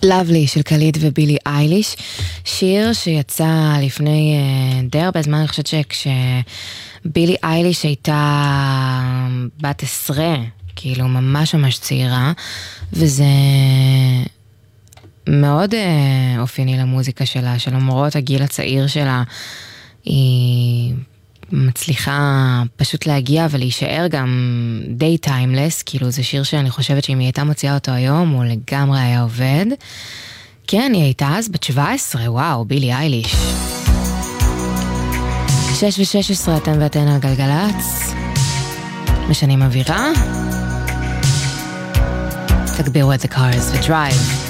Lovely של קליד ובילי אייליש, שיר שיצא לפני די הרבה זמן. אני חושבת שכשבילי אייליש הייתה בת 10, כאילו ממש ממש צעירה, וזה מאוד אופייני למוזיקה שלה, שלמרות הגיל הצעיר שלה, היא מצליחה פשוט להגיע ולהישאר גם די טיימלס, כאילו זה שיר שאני חושבת שאם היא הייתה מוציאה אותו היום, הוא לגמרי היה עובד. כן, היא הייתה אז בת 17, וואו, בילי אייליש. 6:16 אתם ואתן על גלגלץ, משנים אווירה, תגבירו את the cars ודרייב.